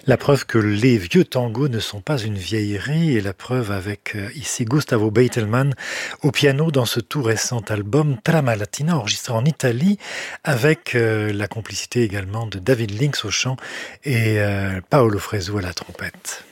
La preuve que les vieux tangos ne sont pas une vieillerie, et la preuve avec ici Gustavo Beitelman au piano dans ce tout récent album Trama Latina enregistré en Italie avec la complicité également de David Links au chant et Paolo Fresu à la trompette.